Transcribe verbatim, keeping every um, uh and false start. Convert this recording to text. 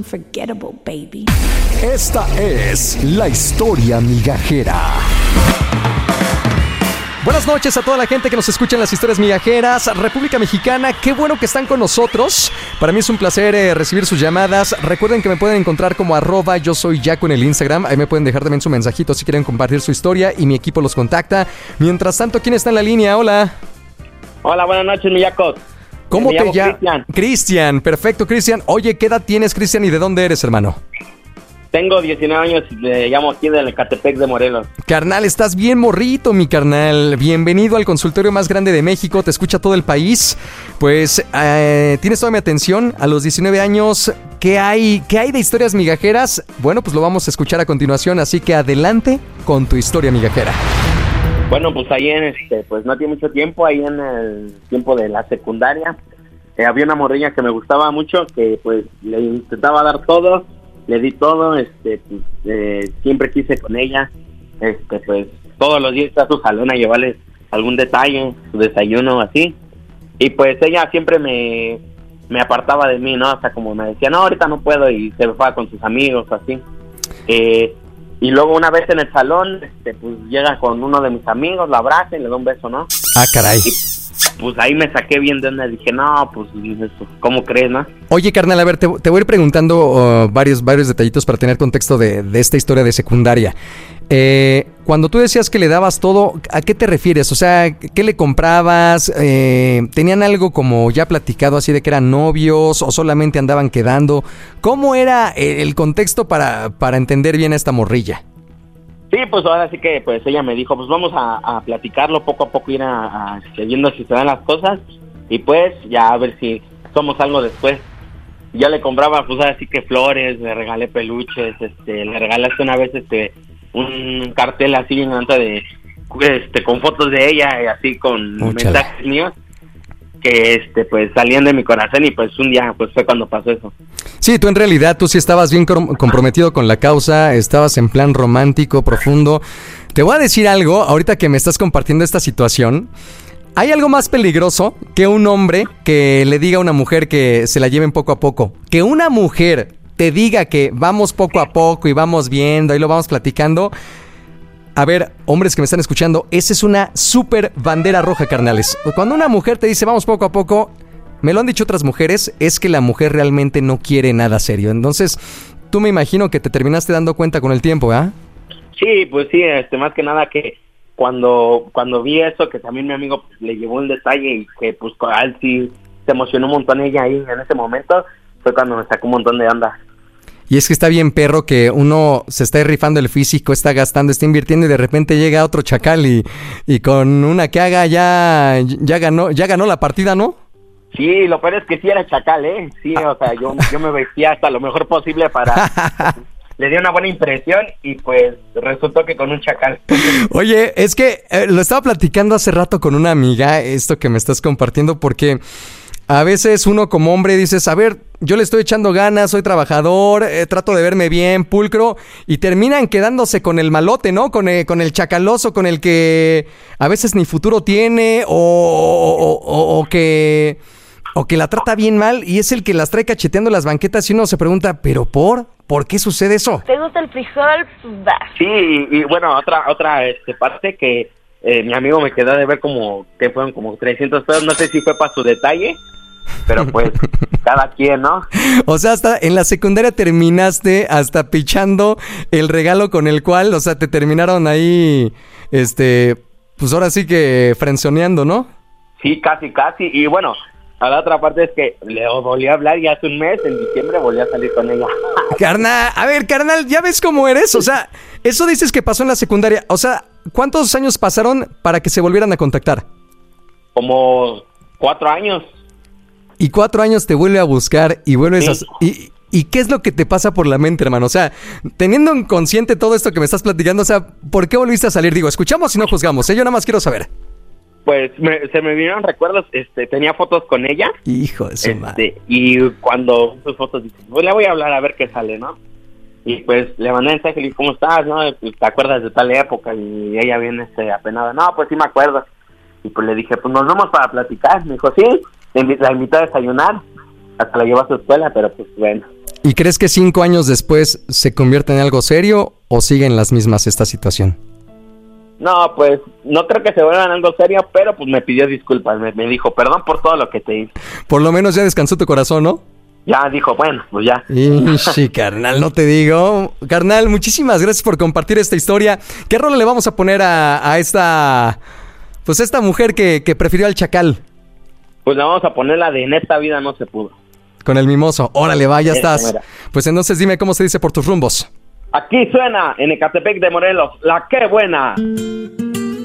unforgettable, baby. Esta es la historia migajera. Buenas noches a toda la gente que nos escucha en las historias migajeras. República Mexicana, qué bueno que están con nosotros. Para mí es un placer eh, recibir sus llamadas. Recuerden que me pueden encontrar como arroba yo soy Yaco en el Instagram. Ahí me pueden dejar también su mensajito si quieren compartir su historia y mi equipo los contacta. Mientras tanto, ¿quién está en la línea? Hola. Hola, buenas noches, mi Yaco. ¿Cómo me te llamo llamas? Cristian. Cristian, perfecto, Cristian. Oye, ¿qué edad tienes, Cristian, y de dónde eres, hermano? Tengo diecinueve años y me llamo aquí del Ecatepec de Morelos. Carnal, estás bien morrito, mi carnal. Bienvenido al consultorio más grande de México. Te escucha todo el país. Pues, eh, tienes toda mi atención. A los diecinueve años, ¿qué hay, ¿qué hay de historias migajeras? Bueno, pues lo vamos a escuchar a continuación. Así que adelante con tu historia migajera. Bueno, pues ahí en este, pues no tiene mucho tiempo, ahí en el tiempo de la secundaria, eh, había una morrilla que me gustaba mucho, que pues le intentaba dar todo. Le di todo, este, pues, eh, siempre quise con ella, este, pues, todos los días a su salón a llevarle algún detalle, su desayuno, así, y pues ella siempre me, me apartaba de mí, ¿no? O sea, como me decía, no, ahorita no puedo, y se fue con sus amigos, así, eh, y luego una vez en el salón, este, pues, llega con uno de mis amigos, la abraza y le da un beso, ¿no? Ah, caray. Y, pues ahí me saqué bien de donde dije, no, pues, ¿cómo crees, no? Oye, carnal, a ver, te, te voy a ir preguntando uh, varios, varios detallitos para tener contexto de, de esta historia de secundaria. Eh, cuando tú decías que le dabas todo, ¿a qué te refieres? O sea, ¿qué le comprabas? Eh, ¿Tenían algo como ya platicado así de que eran novios o solamente andaban quedando? ¿Cómo era el contexto para, para entender bien a esta morrilla? Sí, pues ahora sí que pues ella me dijo, pues vamos a, a platicarlo poco a poco, ir a, a viendo si se dan las cosas y pues ya a ver si somos algo después. Yo le compraba pues así que flores, le regalé peluches, este, le regalaste una vez este un cartel así bien grande de este con fotos de ella y así con Múchala. mensajes míos que este pues salían de mi corazón y pues un día pues fue cuando pasó eso. Sí, tú en realidad, tú sí estabas bien com- comprometido con la causa, estabas en plan romántico, profundo. Te voy a decir algo, ahorita que me estás compartiendo esta situación, ¿hay algo más peligroso que un hombre que le diga a una mujer que se la lleven poco a poco? Que una mujer te diga que vamos poco a poco y vamos viendo, ahí lo vamos platicando. A ver, hombres que me están escuchando, esa es una súper bandera roja, carnales. Cuando una mujer te dice vamos poco a poco, me lo han dicho otras mujeres, es que la mujer realmente no quiere nada serio. Entonces, tú me imagino que te terminaste dando cuenta con el tiempo, ¿ah? Sí, pues sí, este más que nada que cuando cuando vi eso, que también mi amigo pues, le llevó un detalle y que pues a él sí se emocionó un montón ella ahí en ese momento, fue cuando me sacó un montón de onda. Y es que está bien perro que uno se está rifando el físico, está gastando, está invirtiendo y de repente llega otro chacal y, y con una que haga ya, ya ganó, ya ganó la partida, ¿no? Sí, lo peor es que sí era chacal, ¿eh? Sí, o sea, yo, yo me vestía hasta lo mejor posible para... le di una buena impresión y pues resultó que con un chacal. Oye, es que eh, lo estaba platicando hace rato con una amiga, esto que me estás compartiendo, porque a veces uno como hombre dices, a ver, yo le estoy echando ganas, soy trabajador, eh, trato de verme bien, pulcro, y terminan quedándose con el malote, ¿no? Con el, con el chacaloso, con el que a veces ni futuro tiene o, o, o, o que... o que la trata bien mal y es el que las trae cacheteando las banquetas y uno se pregunta, ¿pero por? ¿Por qué sucede eso? ¿Te gusta el frijol? Va. Sí, y, y bueno, otra otra este parte que eh, mi amigo me quedó de ver como que fueron como trescientos pesos, no sé si fue para su detalle, pero pues cada quien, ¿no? O sea, hasta en la secundaria terminaste hasta pichando el regalo con el cual, o sea, te terminaron ahí, este, pues ahora sí que frenzoneando, ¿no? Sí, casi, casi, y bueno... A la otra parte es que le volví a hablar y hace un mes, en diciembre, volví a salir con ella. Carnal, a ver, carnal, ¿ya ves cómo eres? O sea, eso dices que pasó en la secundaria. O sea, ¿cuántos años pasaron para que se volvieran a contactar? Como cuatro años. Y cuatro años te vuelve a buscar y vuelves Sí. a... Y, ¿Y qué es lo que te pasa por la mente, hermano? O sea, teniendo en consciente todo esto que me estás platicando, o sea, ¿por qué volviste a salir? Digo, escuchamos y no juzgamos, ¿eh? Yo nada más quiero saber. Pues me, se me vinieron recuerdos, este, tenía fotos con ella. Hijo de su madre. Este, y cuando sus fotos dije, pues le voy a hablar a ver qué sale, ¿no? Y pues le mandé mensaje y le dije, ¿cómo estás? ¿No? Pues, ¿te acuerdas de tal época? Y ella viene este, apenada, no, pues sí me acuerdo. Y pues le dije, pues nos vemos para platicar. Me dijo, sí, la invité a desayunar, hasta la llevó a su escuela, pero pues bueno. ¿Y crees que cinco años después se convierte en algo serio o siguen las mismas esta situación? No, pues no creo que se vuelvan algo serio, pero pues me pidió disculpas, me, me dijo perdón por todo lo que te hice. Por lo menos ya descansó tu corazón, ¿no? Ya dijo, bueno, pues ya. Y sí, carnal, no te digo. Carnal, muchísimas gracias por compartir esta historia. ¿Qué rol le vamos a poner a, a esta, pues esta mujer que, que prefirió al chacal? Pues le vamos a poner la de en esta vida no se pudo. Con el mimoso. Órale, va, ya Eso, estás. mira. Pues entonces dime cómo se dice por tus rumbos. Aquí suena en Ecatepec de Morelos, la qué buena.